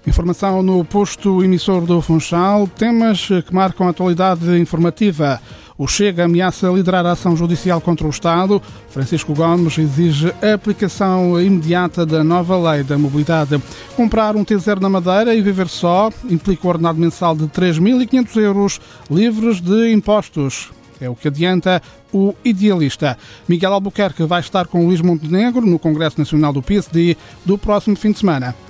Informação no posto emissor do Funchal, temas que marcam a atualidade informativa. O Chega ameaça liderar a ação judicial contra o Estado. Francisco Gomes exige a aplicação imediata da nova lei da mobilidade. Comprar um T0 na Madeira e viver só implica o ordenado mensal de 3.500 euros livres de impostos. É o que adianta o Idealista. Miguel Albuquerque vai estar com Luís Montenegro no Congresso Nacional do PSD do próximo fim de semana.